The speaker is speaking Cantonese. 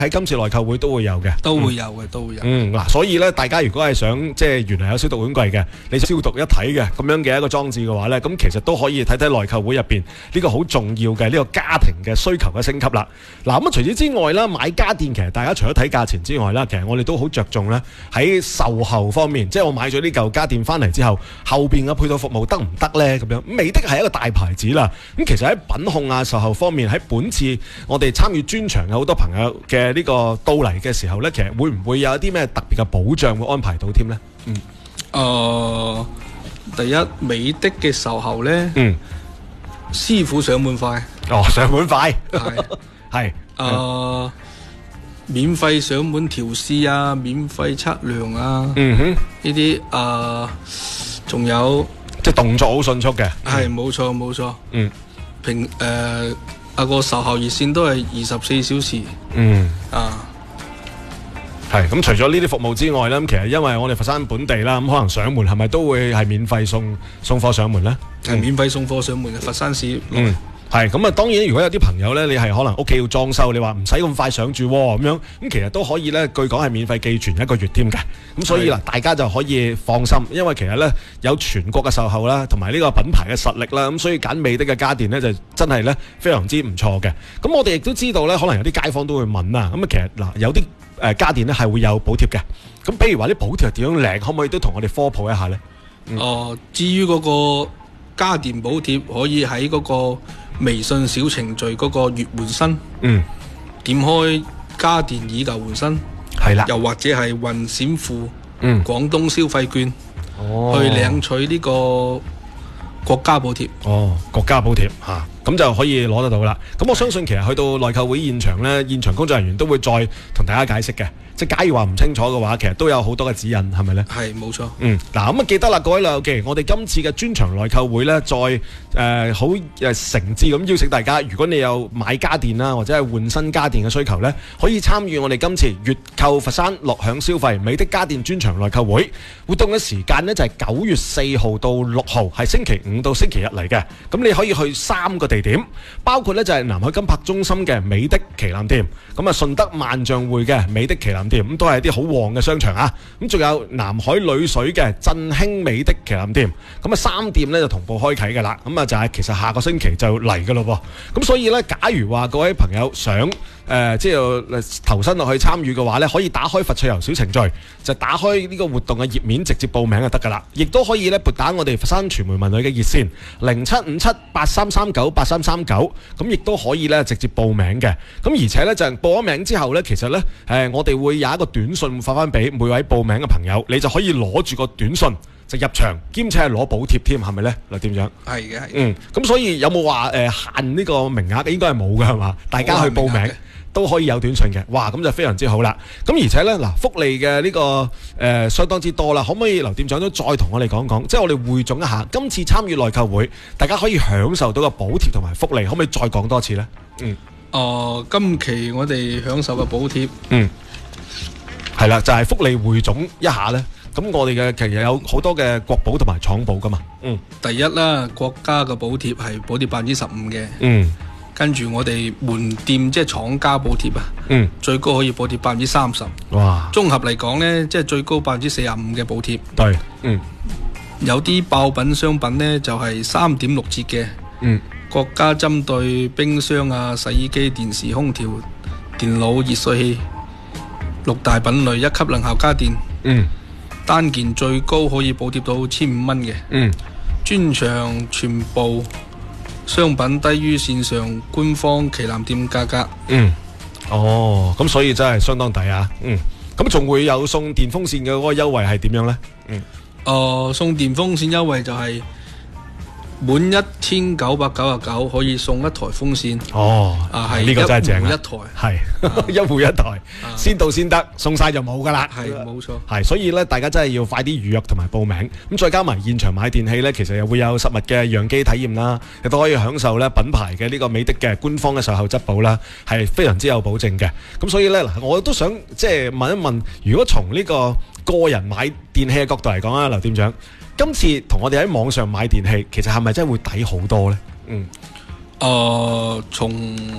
喺今次內購會都會有嘅， 都會有嘅，都會有。 嗱，所以咧，大家如果係想即係原來有消毒碗櫃嘅，你消毒一體嘅咁樣嘅一個裝置嘅話咧，咁其實都可以睇睇內購會入邊呢個好重要嘅呢個家庭嘅需求嘅升級啦。嗱，咁啊除此之外啦，買家電其實大家除咗睇價錢之外啦，其實我哋都好着重咧喺售後方面，即係我買咗呢嚿家電翻嚟之後，後邊嘅配套服務得唔得咧？咁樣美的係一個大牌子啦，咁其實喺品控啊、售後方面，喺本次我哋參與專場有好多朋友嘅呢個到嚟嘅時候咧，其實會唔會有一啲咩特別嘅保障會安排到添咧？ 第一美的嘅售後咧，師傅上門快。 上門快係免費上門調試啊，免費測量啊，呢啲仲有即係動作好迅速嘅。 係冇錯冇錯。個售後熱線都係24小時。 係咁，除咗呢啲服務之外咧，咁其實因為我哋佛山本地啦，咁可能上門係咪都會係免費送貨上門咧？ 係免費送貨上門嘅佛山市。 係咁啊！當然，如果有啲朋友咧，你係可能屋企要裝修，你話唔使咁快上住咁樣，咁其實都可以咧。據講係免費寄存1個月添嘅。咁所以嗱，大家就可以放心，因為其實咧有全國嘅售後啦，同埋呢個品牌嘅實力啦，咁所以揀美的嘅家電咧就真係咧非常之唔錯嘅。咁我哋亦都知道咧，可能有啲街坊都會問啊。咁啊，其實嗱有啲家電咧係會有補貼嘅。咁比如話啲補貼係點樣領，可唔可以都同我哋科普一下咧？ 至於嗰個家電補貼，可以喺嗰個微信小程序嗰個月換新，點開家電以舊換新，係啦，又或者係雲閃付廣東消費券，去領取呢個國家補貼。 國家補貼嚇，咁就可以攞得到啦。咁我相信其實去到內購會現場咧，現場工作人員都會再同大家解釋嘅。即係假如話唔清楚嘅話，其實都有好多嘅指引，係咪咧？ 係冇錯。 嗱咁啊，記得啦，各位老友記，我哋今次嘅專場內購會咧，再好誠摯咁邀請大家，如果你有買家電啦，或者係換新家電嘅需求咧，可以參與我哋今次月購佛山樂享消費美的家電專場內購會活動嘅時間呢，就係9月4號到6號，係星期5到星期日嚟嘅。咁你可以去3個地點，包括咧就係南海金柏中心嘅美的旗艦店，咁啊順德萬象匯嘅美的旗艦店，咁都係啲好旺嘅商場啊。咁仲有南海裏水嘅振興美的旗艦店，咁啊3店咧就同步開啟㗎啦。咁啊就係其實下個星期就嚟㗎咯噃。咁所以咧，假如話各位朋友想即係投身落去參與嘅話咧，可以打開佛趣遊小程序，就打開呢個活動嘅頁面，直接報名就得㗎啦。亦都可以咧撥打我哋佛山傳媒文旅嘅熱線075783398339，咁亦都可以咧直接報名嘅。咁而且咧就報咗名之後咧，其實咧我哋會有一個短信發翻俾每位報名嘅朋友，你就可以攞住個短信就入場，兼且係攞補貼添，係咪咧？嗱，店長係嘅，係。 咁所以有冇話限呢個名額？應該係冇㗎係嘛？大家去報名都可以有短信嘅。哇，咁就非常之好啦。咁而且咧嗱，福利嘅呢個相當之多啦。可唔可以劉店長都再同我哋講講？即係我哋匯總一下，今次參與內購會，大家可以享受到嘅補貼同埋福利，可唔可以再講多次咧？ 今期我哋享受嘅補貼， 係啦，就係福利匯總一下咧。咁我哋嘅其實有好多嘅國保同埋廠保噶嘛。 第一啦，國家嘅補貼係補貼15%嘅。跟住我哋門店即係廠家補貼啊，最高可以補貼30%。哇！綜合嚟講呢，即係最高45%嘅補貼。 對， 有啲爆品商品呢，就係3.6折嘅。國家針對冰箱啊、洗衣機、電視、空調、電腦、熱水器6大品類1級能效家電。單件最高可以補貼到1500蚊嘅。專場全部商品低於線上官方旗艦店價格。 咁所以真係相當抵啊。咁仲會有送電風扇嘅嗰個優惠係點樣呢？ 送電風扇優惠就係滿1999可以送1台風扇。係呢個真係正啊！ 一台係一戶一台，先到先得，送晒就冇噶啦。 係冇錯。 係，所以咧，大家真係要快啲預約同埋報名。咁再加埋現場買電器咧，其實又會有實物嘅樣機體驗啦，亦都可以享受咧品牌嘅呢個美的嘅官方嘅售後質保啦，係非常之有保證嘅。咁所以咧，我都想即係問一問，如果從呢個人買電器嘅角度嚟講啊，劉店長，今次同我哋喺網上買電器，其實係咪真係會抵好多呢？從